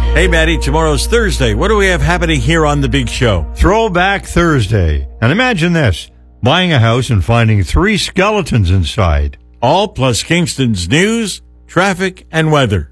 Hey, Maddie, tomorrow's Thursday. What do we have happening here on The Big Show? Throwback Thursday. And imagine this, buying a house and finding 3 skeletons inside. All plus Kingston's news, traffic, and weather.